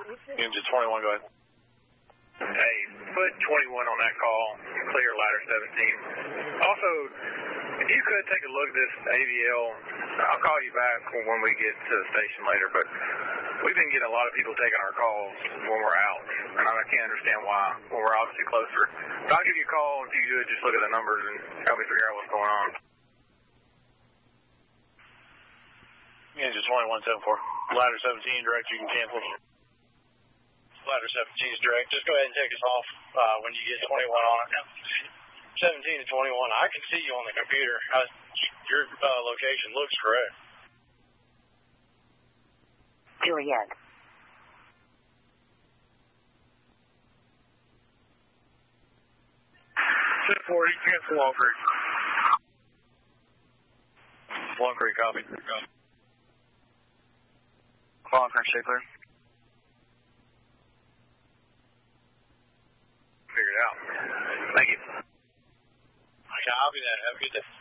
Engine 21, go ahead. Hey, put 21 on that call, clear ladder 17. Also, if you could take a look at this AVL, I'll call you back when we get to the station later, but we've been getting a lot of people taking our calls when we're out, and I can't understand why when we're obviously closer. But I'll give you a call if you could just look at the numbers and help me figure out what's going on. Engine 2174. Ladder 17 direct, you can cancel. Ladder 17 is direct. Just go ahead and take us off when you get 21 on it. 17 to 21. I can see you on the computer. Your location looks correct. Juliet. Set 40, cancel Long Creek. Long Creek, copy. Long Creek, stay clear. Figured it out. Thank you. I copy that. Have a good day.